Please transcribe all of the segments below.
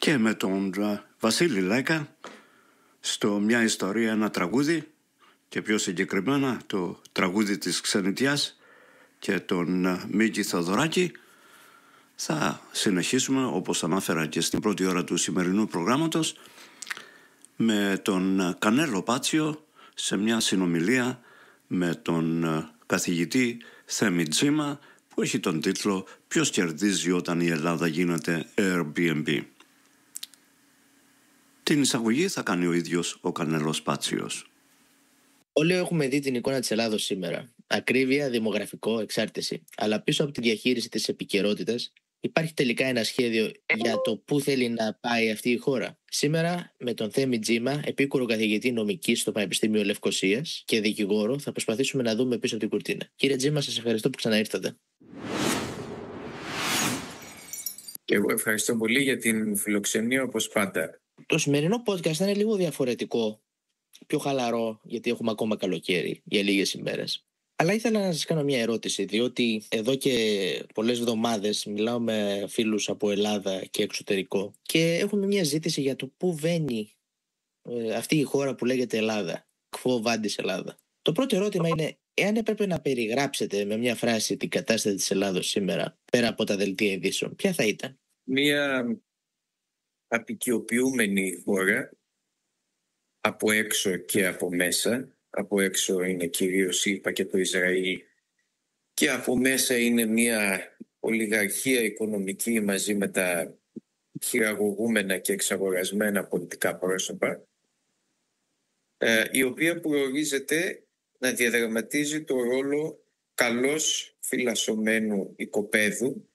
και με τον Βασίλη Λέκα στο «Μια ιστορία, ένα τραγούδι», και πιο συγκεκριμένα το τραγούδι της Ξενιτιάς και τον Μίκη Θοδωράκη. Θα συνεχίσουμε, όπως ανάφερα και στην πρώτη ώρα του σημερινού προγράμματος, με τον Κανέλο Πάτσιο σε μια συνομιλία με τον καθηγητή Θέμη Τζίμα, που έχει τον τίτλο «Ποιος κερδίζει όταν η Ελλάδα γίνεται Airbnb». Την εισαγωγή θα κάνει ο ίδιος ο Κανέλος Πάτσιος. Όλοι έχουμε δει την εικόνα της Ελλάδος σήμερα. Ακρίβεια, δημογραφικό, εξάρτηση. Αλλά πίσω από τη διαχείριση της επικαιρότητας υπάρχει τελικά ένα σχέδιο για το πού θέλει να πάει αυτή η χώρα. Σήμερα, με τον Θέμη Τζίμα, επίκουρο καθηγητή νομικής στο Πανεπιστήμιο Λευκωσίας και δικηγόρο, θα προσπαθήσουμε να δούμε πίσω από την κουρτίνα. Κύριε Τζίμα, σας ευχαριστώ που ξαναήρθατε. Και εγώ ευχαριστώ πολύ για την φιλοξενία, όπως πάντα. Το σημερινό podcast θα είναι λίγο διαφορετικό, πιο χαλαρό, γιατί έχουμε ακόμα καλοκαίρι για λίγες ημέρες. Αλλά ήθελα να σας κάνω μια ερώτηση, διότι εδώ και πολλές εβδομάδες μιλάω με φίλους από Ελλάδα και εξωτερικό και έχουμε μια ζήτηση για το πού βαίνει αυτή η χώρα που λέγεται Ελλάδα, Quo Vadis Ελλάδα. Το πρώτο ερώτημα είναι, εάν έπρεπε να περιγράψετε με μια φράση την κατάσταση της Ελλάδος σήμερα, πέρα από τα δελτία ειδήσεων, ποια θα ήταν? Μια απικιοποιούμενη χώρα, από έξω και από μέσα. Από έξω είναι κυρίως ΗΠΑ και το Ισραήλ, και από μέσα είναι μια ολιγαρχία οικονομική μαζί με τα χειραγωγούμενα και εξαγορασμένα πολιτικά πρόσωπα, η οποία προορίζεται να διαδραματίζει το ρόλο καλώς φυλασσωμένου οικοπαίδου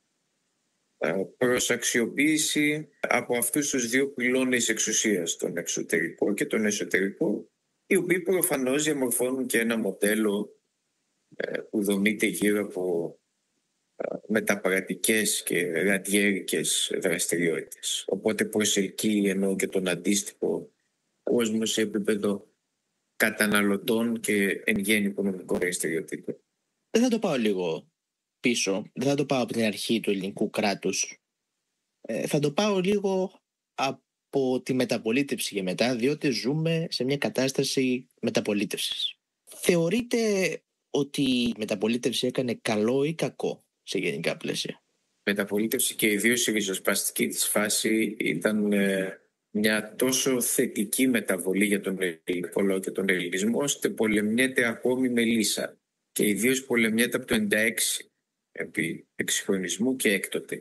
προς αξιοποίηση από αυτούς τους δύο πυλώνες εξουσίας, τον εξωτερικό και τον εσωτερικό, οι οποίοι προφανώς διαμορφώνουν και ένα μοντέλο που δομείται γύρω από μεταπαρατικές και ραδιέρικες δραστηριότητες. Οπότε προσελκύει ενώ και τον αντίστοιχο κόσμο σε επίπεδο καταναλωτών και εν γέννη οικονομικών δραστηριοτήτων. Δεν θα το πάω λίγο πίσω, δεν θα το πάω από την αρχή του ελληνικού κράτους. Θα το πάω λίγο από τη μεταπολίτευση και μετά, διότι ζούμε σε μια κατάσταση μεταπολίτευσης. Θεωρείτε ότι η μεταπολίτευση έκανε καλό ή κακό σε γενικά πλαίσια? Μεταπολίτευση και ιδίως η ριζοσπαστική της φάση ήταν μια τόσο θετική μεταβολή για τον ελληνικό λαό και τον ελληνισμό, ώστε πολεμιέται ακόμη με λύσα. Και ιδίως πολεμιέται από το 1996 επί εξυγχρονισμού και έκτοτε.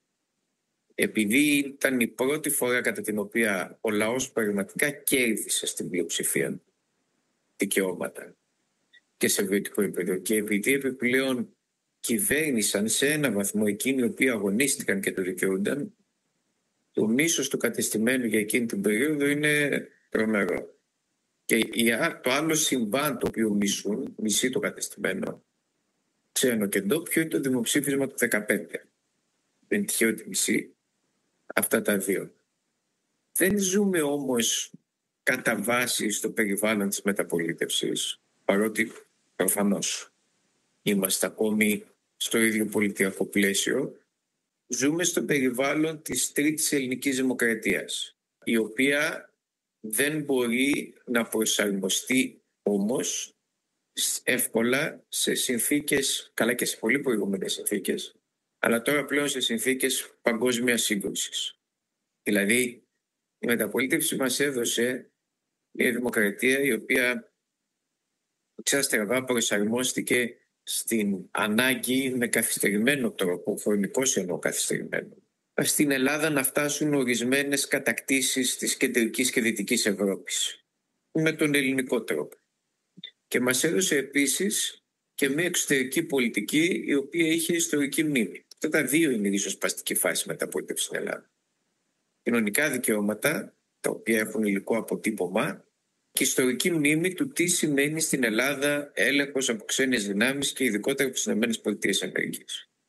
Επειδή ήταν η πρώτη φορά κατά την οποία ο λαός πραγματικά κέρδισε στην πλειοψηφία δικαιώματα και σε βιωτικό επίπεδο, και επειδή επιπλέον κυβέρνησαν σε ένα βαθμό εκείνοι οι οποίοι αγωνίστηκαν και το δικαιούνταν, το μίσος του κατεστημένου για εκείνη την περίοδο είναι τρομερό. Και το άλλο συμβάν το οποίο μισεί το κατεστημένο, ξένο και ντόπιο, είναι το δημοψήφισμα του 2015. Δεν είναι τυχαίο ότι μισεί αυτά τα δύο. Δεν ζούμε όμως κατά βάση στο περιβάλλον της μεταπολίτευσης, παρότι προφανώς είμαστε ακόμη στο ίδιο πολιτιακό πλαίσιο. Ζούμε στο περιβάλλον της τρίτης ελληνικής δημοκρατίας, η οποία δεν μπορεί να προσαρμοστεί όμως εύκολα σε συνθήκες, καλά και σε πολύ προηγούμενες συνθήκες, αλλά τώρα πλέον σε συνθήκες παγκόσμιας σύγκρουσης. Δηλαδή, η μεταπολίτευση μας έδωσε μια δημοκρατία η οποία ξαστραβά προσαρμόστηκε στην ανάγκη με καθυστερημένο τρόπο, χρονικός εννοώ καθυστερημένο, στην Ελλάδα να φτάσουν ορισμένες κατακτήσεις της κεντρικής και δυτικής Ευρώπης με τον ελληνικό τρόπο. Και μας έδωσε επίσης και μια εξωτερική πολιτική η οποία είχε ιστορική μνήμη. Αυτά τα δύο είναι η ριζοσπαστική φάση μεταπολίτευσης στην Ελλάδα. Κοινωνικά δικαιώματα, τα οποία έχουν υλικό αποτύπωμα, και ιστορική μνήμη του τι σημαίνει στην Ελλάδα έλεγχος από ξένες δυνάμεις και ειδικότερα από τις ΗΠΑ.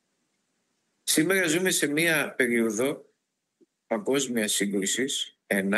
Σήμερα ζούμε σε μια περίοδο παγκόσμιας σύγκρουσης,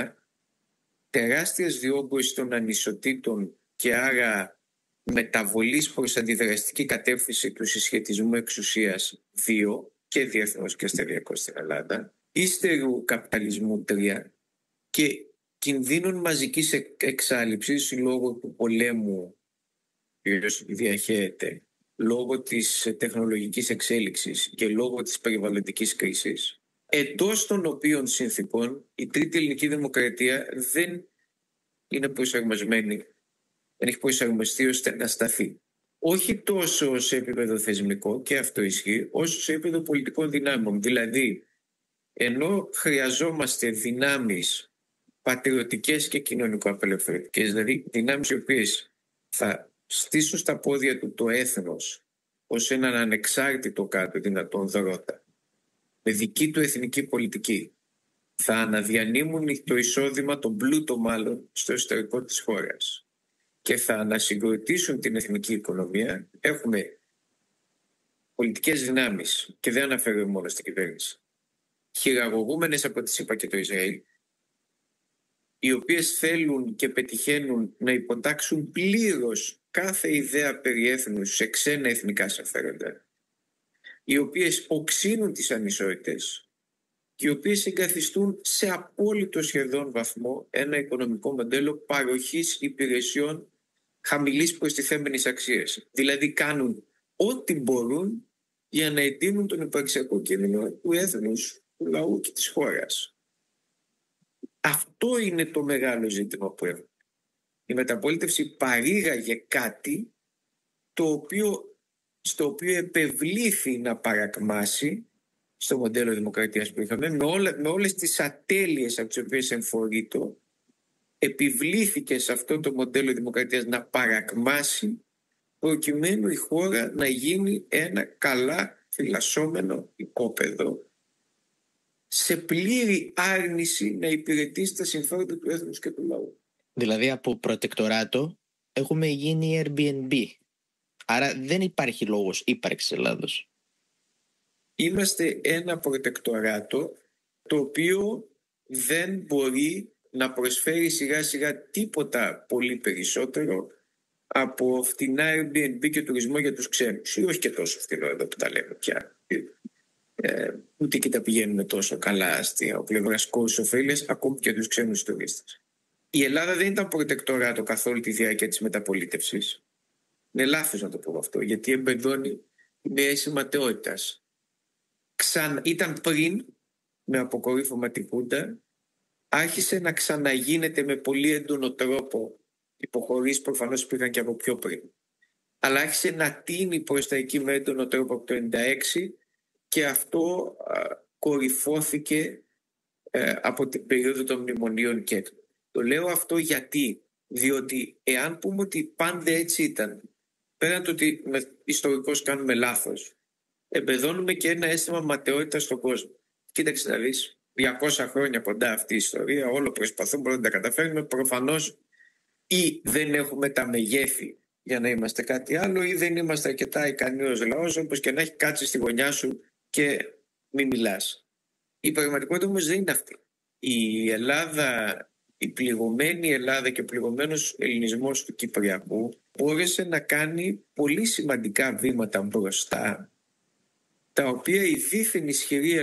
τεράστιας διόγκωσης των ανισοτήτων και άρα μεταβολής προς αντιδραστική κατεύθυνση του συσχετισμού εξουσίας, και διεθνώς και σταδιακώς στην Ελλάδα, ύστερου καπιταλισμού 3 και κινδύνων μαζικής εξάλειψης λόγω του πολέμου που διαχέεται, λόγω της τεχνολογικής εξέλιξης και λόγω της περιβαλλοντικής κρίσης, εντός των οποίων συνθήκων η τρίτη ελληνική δημοκρατία δεν είναι προσαρμοσμένη, δεν έχει προσαρμοστεί ώστε να σταθεί. Όχι τόσο σε επίπεδο θεσμικό, και αυτό ισχύει, όσο σε επίπεδο πολιτικών δυνάμεων. Δηλαδή, ενώ χρειαζόμαστε δυνάμεις πατριωτικές και κοινωνικο-απελευθερωτικές, δηλαδή δυνάμεις οι οποίες θα στήσουν στα πόδια του το έθνος ως έναν ανεξάρτητο κάτω δυνατόν δρότα, με δική του εθνική πολιτική, θα αναδιανύμουν το εισόδημα, τον πλούτο μάλλον, στο εσωτερικό της χώρας και θα ανασυγκροτήσουν την εθνική οικονομία. Έχουμε πολιτικές δυνάμεις, και δεν αναφέρω μόνο στην κυβέρνηση, χειραγωγούμενες από τη ΣΥΠΑ και το Ισραήλ, οι οποίες θέλουν και πετυχαίνουν να υποτάξουν πλήρως κάθε ιδέα περί έθνους σε ξένα εθνικά συμφέροντα, οι οποίες οξύνουν τις ανισότητες και οι οποίες εγκαθιστούν σε απόλυτο σχεδόν βαθμό ένα οικονομικό μοντέλο παροχής υπηρεσιών χαμηλής προστιθέμενης αξίας. Δηλαδή κάνουν ό,τι μπορούν για να εντείνουν τον υπαρξιακό κίνδυνο του έθνους, του λαού και της χώρας. Αυτό είναι το μεγάλο ζήτημα που έχουμε. Η μεταπολίτευση παρήγαγε κάτι στο οποίο επευλήθη να παρακμάσει στο μοντέλο δημοκρατίας που είχαμε, με όλες τις ατέλειες από τις οποίες εμφορείται, επιβλήθηκε σε αυτό το μοντέλο δημοκρατίας να παρακμάσει, προκειμένου η χώρα να γίνει ένα καλά φυλασσόμενο οικόπεδο, σε πλήρη άρνηση να υπηρετήσει τα συμφέροντα του έθνους και του λαού. Δηλαδή από προτεκτοράτο έχουμε γίνει Airbnb. Άρα δεν υπάρχει λόγος ύπαρξης Ελλάδος. Είμαστε ένα προτεκτοράτο το οποίο δεν μπορεί να προσφέρει σιγά σιγά τίποτα πολύ περισσότερο από φτηνά Airbnb και τουρισμό για τους ξένους. Ή όχι και τόσο φτηνό εδώ που τα λέμε πια. Ούτε και τα πηγαίνουν τόσο καλά αστεία. Ο πλευράς κόστος ωφέλειας ακόμη και τους ξένους τουρίστες. Η Ελλάδα δεν ήταν προτεκτοράτο καθ' όλη τη διάρκεια της μεταπολίτευσης. Είναι λάθος να το πω αυτό, γιατί εμπεδώνει μια αίσθηση ματαιότητας. Ήταν πριν, με αποκορύφωμα τη Χούντα, άρχισε να ξαναγίνεται με πολύ έντονο τρόπο. Υποχωρήσεις προφανώς υπήρχαν και από πιο πριν. Αλλά άρχισε να τίνει προς τα εκεί με έντονο τρόπο από το 1996 και αυτό κορυφώθηκε από την περίοδο των μνημονίων και το λέω αυτό διότι εάν πούμε ότι πάντα έτσι ήταν, πέραν το ότι ιστορικώς κάνουμε λάθος, εμπεδώνουμε και ένα αίσθημα ματαιότητας στον κόσμο. Κοίταξε να δεις, 200 χρόνια κοντά αυτή η ιστορία, όλο προσπαθούμε να τα καταφέρουμε, προφανώς ή δεν έχουμε τα μεγέθη για να είμαστε κάτι άλλο ή δεν είμαστε αρκετά ικανοί ως λαός, όπως και να έχει κάτσει στη γωνιά σου και μην μιλάς. Η πραγματικότητα όμως δεν είναι αυτή. Η Ελλάδα, η πληγωμένη Ελλάδα και ο πληγωμένος ελληνισμός του Κυπριακού μπόρεσε να κάνει πολύ σημαντικά βήματα μπροστά, τα οποία η δίθεν ισχυρή